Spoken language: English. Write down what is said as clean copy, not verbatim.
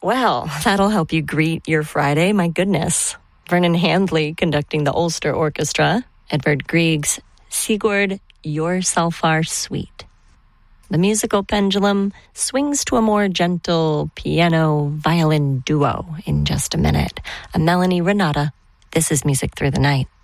Well, that'll help you greet your Friday, my goodness. Vernon Handley conducting the Ulster Orchestra, Edvard Grieg's Sigurd, Yourself Are Sweet. The musical pendulum swings to a more gentle piano-violin duo in just a minute. I'm Melanie Renata. This is Music Through the Night.